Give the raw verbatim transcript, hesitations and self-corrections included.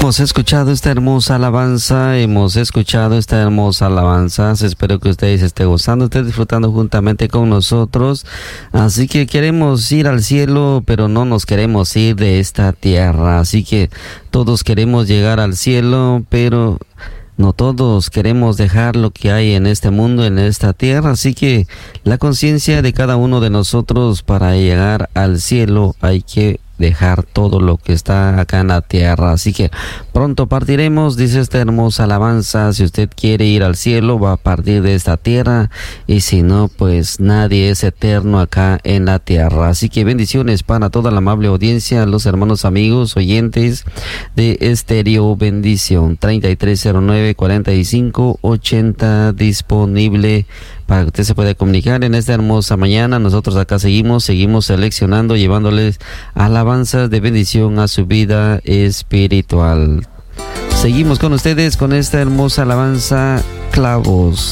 Hemos escuchado esta hermosa alabanza, hemos escuchado esta hermosa alabanza. Espero que ustedes estén gozando, estén disfrutando juntamente con nosotros. Así que queremos ir al cielo, pero no nos queremos ir de esta tierra. Así que todos queremos llegar al cielo, pero no todos queremos dejar lo que hay en este mundo, en esta tierra. Así que la conciencia de cada uno de nosotros, para llegar al cielo hay que dejar todo lo que está acá en la tierra. Así que pronto partiremos, dice esta hermosa alabanza. Si usted quiere ir al cielo, va a partir de esta tierra, y si no, pues nadie es eterno acá en la tierra. Así que bendiciones para toda la amable audiencia, los hermanos, amigos, oyentes de Estéreo Bendición. Treinta y tres cero nueve cuarenta y cinco ochenta disponible para que usted se pueda comunicar en esta hermosa mañana. Nosotros acá seguimos, seguimos seleccionando, llevándoles alabanzas de bendición a su vida espiritual. Seguimos con ustedes con esta hermosa alabanza, Clavos.